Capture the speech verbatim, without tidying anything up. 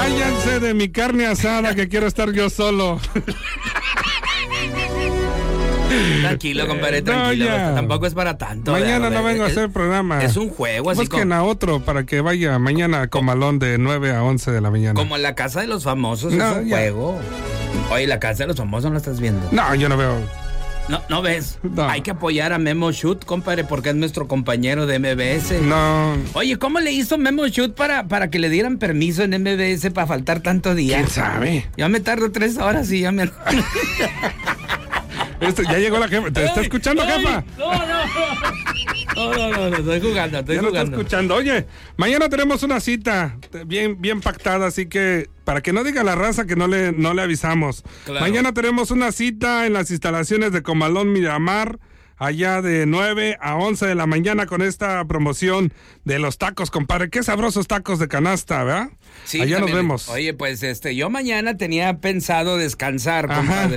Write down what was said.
Váyanse de mi carne asada que quiero estar yo solo. Tranquilo, compadre, tranquilo. No, tampoco es para tanto. Mañana no vengo a hacer programa. Es un juego, así como... Busquen a otro para que vaya mañana a Comalón de nueve a once de la mañana. Como en la Casa de los Famosos, no, es un ya. juego. Oye, la Casa de los Famosos no la estás viendo. No, yo no veo. No, ¿no ves? No. Hay que apoyar a Memo Shoot, compadre, porque es nuestro compañero de M B S. No. Oye, ¿cómo le hizo Memo Shoot para, para que le dieran permiso en M B S para faltar tanto día? ¿Quién sabe? Ya me tardo tres horas y ya me... Esto, ya llegó la jefa. ¿Te está escuchando, jefa? No, no, no. No, no, no, no, estoy jugando, estoy ya jugando. Ya está escuchando. Oye, mañana tenemos una cita bien, bien pactada, así que para que no diga la raza que no le, no le avisamos. Claro. Mañana tenemos una cita en las instalaciones de Comalón Miramar, allá de nueve a once de la mañana con esta promoción de los tacos, compadre. Qué sabrosos tacos de canasta, ¿verdad? Sí, allá también. Nos vemos. Oye, pues este, yo mañana tenía pensado descansar, compadre. Ajá.